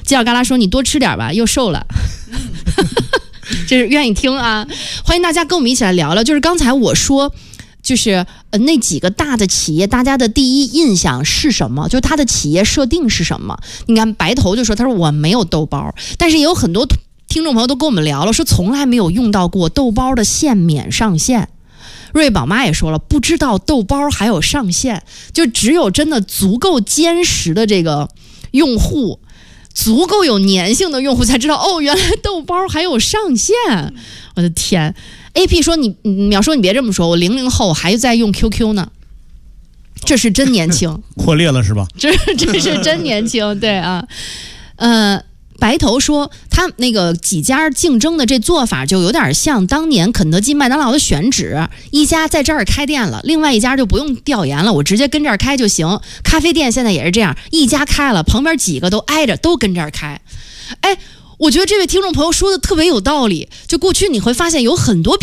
犄角旮旯说你多吃点吧，又瘦了。这是愿意听啊，欢迎大家跟我们一起来聊聊。就是刚才我说，就是那几个大的企业，大家的第一印象是什么？就是它的企业设定是什么？你看白头就说，他说我没有豆包，但是也有很多听众朋友都跟我们聊了，说从来没有用到过豆包的限免上限。瑞宝妈也说了，不知道豆包还有上限，就只有真的足够坚实的这个用户。足够有粘性的用户才知道，哦，原来豆包还有上限。我的天 ，AP 说你淼叔你别这么说，我00后还在用 QQ 呢，这是真年轻， 破裂了是吧？ 这是真年轻，对啊，白头说他那个几家竞争的这做法就有点像当年肯德基、麦当劳的选址，一家在这儿开店了，另外一家就不用调研了，我直接跟这儿开就行。咖啡店现在也是这样，一家开了，旁边几个都挨着，都跟这儿开。哎，我觉得这位听众朋友说的特别有道理。就过去你会发现有很多